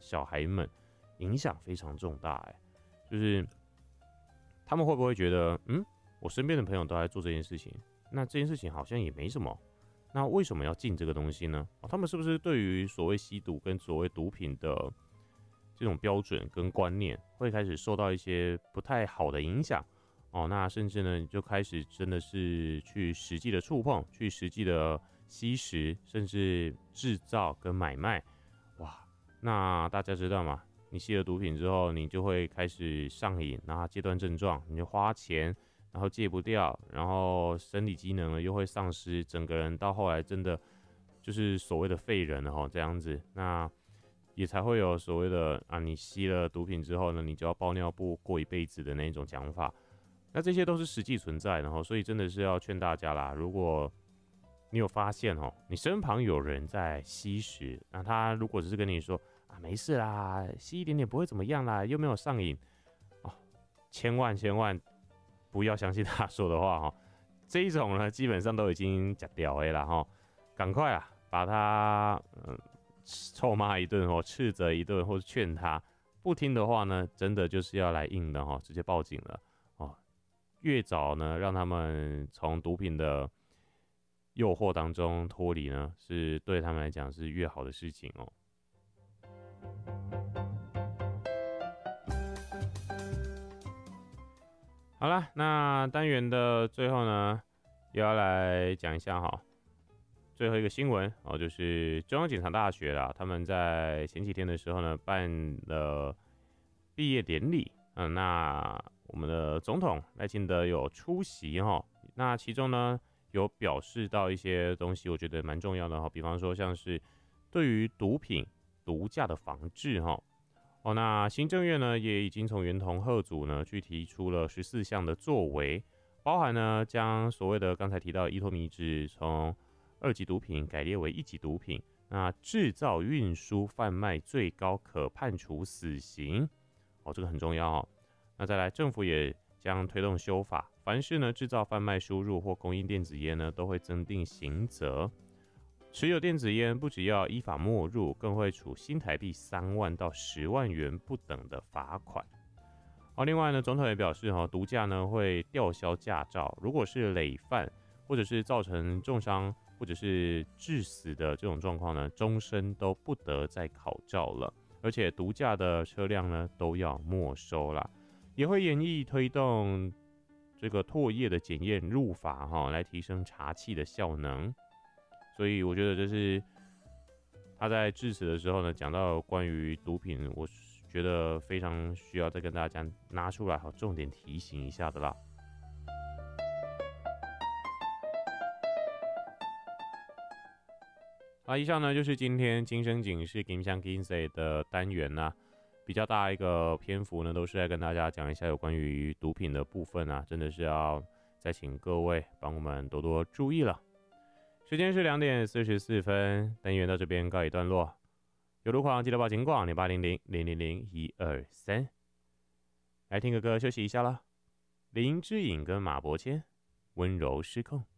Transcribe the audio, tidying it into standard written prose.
小孩们影响非常重大。就是他们会不会觉得，我身边的朋友都在做这件事情，那这件事情好像也没什么，那为什么要禁这个东西呢？他们是不是对于所谓吸毒跟所谓毒品的这种标准跟观念会开始受到一些不太好的影响？那甚至呢，你就开始真的是去实际的触碰，去实际的吸食，甚至制造跟买卖。哇，那大家知道吗？你吸了毒品之后，你就会开始上瘾，然后戒断症状，你就花钱，然后戒不掉，然后生理机能呢又会丧失，整个人到后来真的就是所谓的废人了这样子。那也才会有所谓的你吸了毒品之后呢，你就要包尿布过一辈子的那种讲法。那这些都是实际存在的所以真的是要劝大家啦，如果你有发现你身旁有人在吸食，那他如果只是跟你说没事啦，吸一点点不会怎么样啦，又没有上瘾千万不要相信他说的话这一种呢基本上都已经假掉啦赶快把他臭骂一顿斥责一顿，或者劝他，不听的话呢，真的就是要来硬的直接报警了越早呢让他们从毒品的诱惑当中脱离呢，是对他们来讲是越好的事情好啦，那单元的最后呢，也要来讲一下最后一个新闻就是中央警察大学啦，他们在前几天的时候呢，办了毕业典礼。那我们的总统赖清德有出席那其中呢有表示到一些东西，我觉得蛮重要的比方说像是对于毒品毒驾的防治那行政院呢也已经从原同贺组呢去提出了14项的作为，包含呢将所谓的刚才提到的依托米脂从2级毒品改列为1级毒品，那制造、运输、贩卖最高可判处死刑这个很重要那再来，政府也将推动修法，凡是呢制造、贩卖、输入或供应电子烟呢，都会增订刑责。持有电子烟不只要依法没入，更会处新台币3万到10万元不等的罚款。另外呢，总统也表示毒驾呢会吊销驾照，如果是累犯或者是造成重伤或者是致死的这种状况呢，终身都不得再考照了。而且毒驾的车辆呢都要没收啦，也会研议推动这个唾液的检验入法来提升查缉的效能。所以我觉得这是他在致辞的时候呢讲到关于毒品，我觉得非常需要再跟大家拿出来重点提醒一下的啦。以上呢就是今天今生警示金香 Kinsey 的单元比较大一个篇幅呢，都是来跟大家讲一下有关于毒品的部分真的是要再请各位帮我们多多注意了。时间是2点44分，单元到这边告一段落。有路况记得报警广0800000123，来听个歌休息一下啦。林之颖跟马伯骞温柔失控。